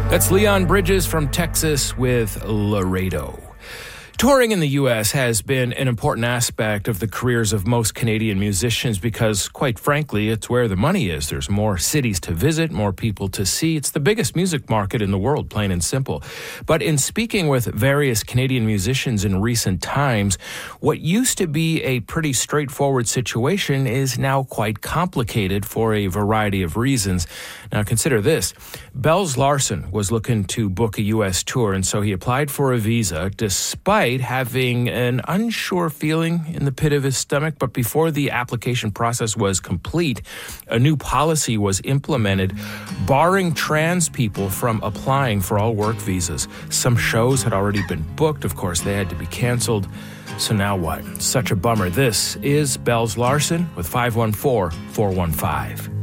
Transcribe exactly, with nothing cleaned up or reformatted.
That's Leon Bridges from Texas with Laredo. Touring in the U S has been an important aspect of the careers of most Canadian musicians because, quite frankly, it's where the money is. There's more cities to visit, more people to see. It's the biggest music market in the world, plain and simple. But in speaking with various Canadian musicians in recent times, what used to be a pretty straightforward situation is now quite complicated for a variety of reasons. Now, consider this. Bells Larsen was looking to book a U S tour, and so he applied for a visa despite having an unsure feeling in the pit of his stomach. But before the application process was complete, a new policy was implemented barring trans people from applying for all work visas. Some shows had already been booked. Of course, they had to be canceled. So now what? Such a bummer. This is Bells Larsen with five one four, four one five.